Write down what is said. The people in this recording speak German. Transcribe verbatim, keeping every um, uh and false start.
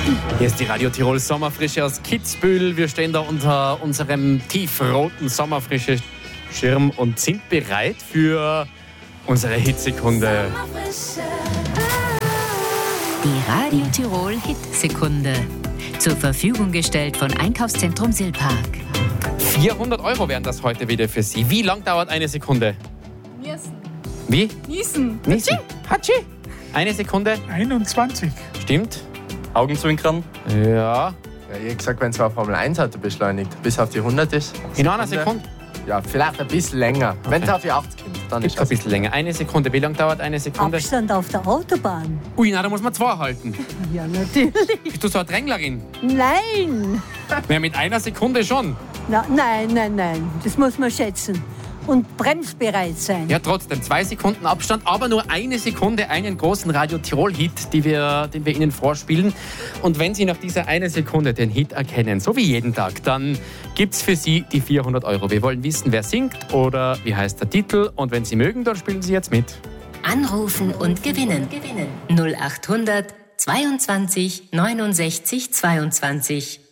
Hier ist die Radio Tirol Sommerfrische aus Kitzbühel. Wir stehen da unter unserem tiefroten Sommerfrische-Schirm und sind bereit für unsere Hitsekunde. Die Radio Tirol Hitsekunde. Zur Verfügung gestellt von Einkaufszentrum Silpark. vierhundert Euro wären das heute wieder für Sie. Wie lang dauert eine Sekunde? Niesen. Wie? Niesen. Niesen. Hatschi. Eine Sekunde. einundzwanzig. Stimmt. Augenzwinkern. Ja. Ja, ich hab gesagt, wenn es ein Formel eins Auto beschleunigt, bis auf die hundert ist. In einer Sekunde? Ja, vielleicht ein bisschen länger. Okay. Wenn es auf die achtzig kommt, dann Gibt ist ein das bisschen länger. Eine Sekunde. Wie lang dauert eine Sekunde? Abstand auf der Autobahn. Ui, na, da muss man zwei halten. Ja, natürlich. Bist du so eine Dränglerin? Nein. Ja, mit einer Sekunde schon. Na, nein, nein, nein. Das muss man schätzen. Und bremsbereit sein. Ja, trotzdem, zwei Sekunden Abstand, aber nur eine Sekunde einen großen Radio Tirol-Hit, die wir, den wir Ihnen vorspielen. Und wenn Sie nach dieser eine Sekunde den Hit erkennen, so wie jeden Tag, dann gibt's für Sie die vierhundert Euro. Wir wollen wissen, wer singt oder wie heißt der Titel. Und wenn Sie mögen, dann spielen Sie jetzt mit. Anrufen und gewinnen. null acht hundert zweiundzwanzig neunundsechzig zweiundzwanzig.